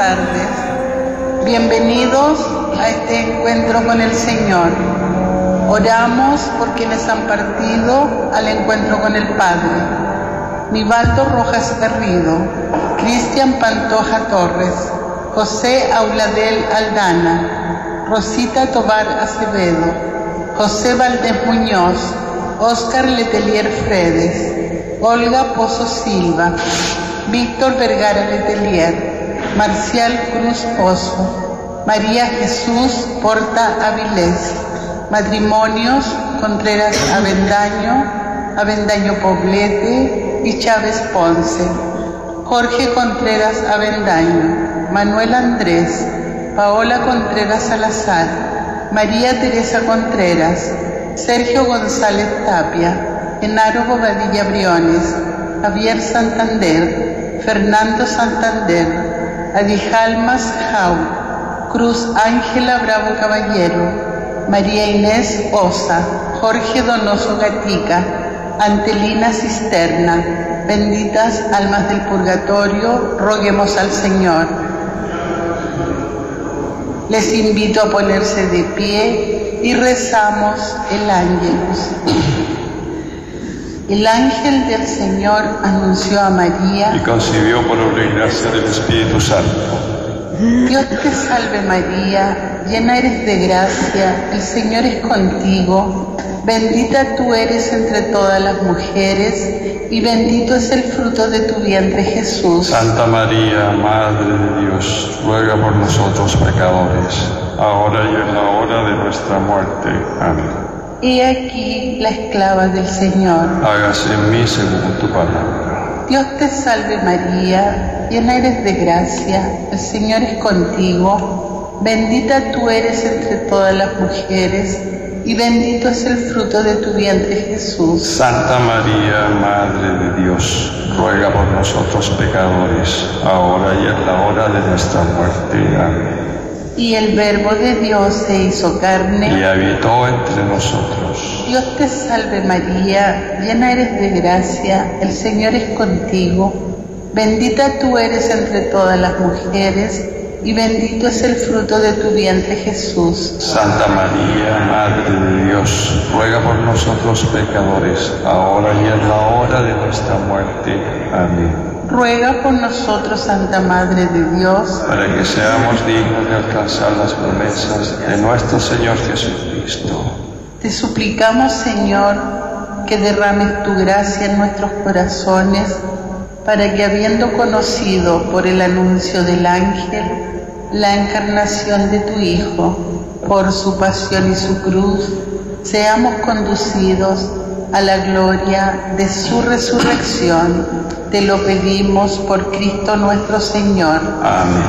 tardes. Bienvenidos a este encuentro con el Señor. Oramos por quienes han partido al encuentro con el Padre. Nivaldo Rojas Garrido, Cristian Pantoja Torres, José Auladel Aldana, Rosita Tobar Acevedo, José Valdés Muñoz, Óscar Letelier Fredes, Olga Pozo Silva, Víctor Vergara Letelier, Marcial Cruz Pozo, María Jesús Porta Avilés, matrimonios Contreras Avendaño, Avendaño Poblete y Chávez Ponce, Jorge Contreras Avendaño, Manuel Andrés, Paola Contreras Salazar, María Teresa Contreras, Sergio González Tapia, Genaro Bobadilla Briones, Javier Santander, Fernando Santander, Adijalmas Jau, Cruz Ángela Bravo Caballero, María Inés Osa, Jorge Donoso Gatica, Antelina Cisterna. Benditas almas del purgatorio, roguemos al Señor. Les invito a ponerse de pie y rezamos el Ángelus. El ángel del Señor anunció a María y concibió por obra y gracia del Espíritu Santo. Dios te salve María, llena eres de gracia, el Señor es contigo. Bendita tú eres entre todas las mujeres, y bendito es el fruto de tu vientre, Jesús. Santa María, Madre de Dios, ruega por nosotros pecadores, ahora y en la hora de nuestra muerte. Amén. He aquí la esclava del Señor. Hágase en mí según tu palabra. Dios te salve María, llena eres de gracia, el Señor es contigo. Bendita tú eres entre todas las mujeres, y bendito es el fruto de tu vientre, Jesús. Santa María, Madre de Dios, ruega por nosotros pecadores, ahora y en la hora de nuestra muerte. Amén. Y el Verbo de Dios se hizo carne y habitó entre nosotros. Dios te salve María, llena eres de gracia, el Señor es contigo. Bendita tú eres entre todas las mujeres, y bendito es el fruto de tu vientre, Jesús. Santa María, Madre de Dios, ruega por nosotros pecadores, ahora y en la hora de nuestra muerte. Amén. Ruega por nosotros, Santa Madre de Dios, para que seamos dignos de alcanzar las promesas de nuestro Señor Jesucristo. Te suplicamos, Señor, que derrames tu gracia en nuestros corazones, para que, habiendo conocido por el anuncio del ángel la encarnación de tu Hijo, por su pasión y su cruz, seamos conducidos a la gloria de su resurrección. Te lo pedimos por Cristo nuestro Señor. Amén.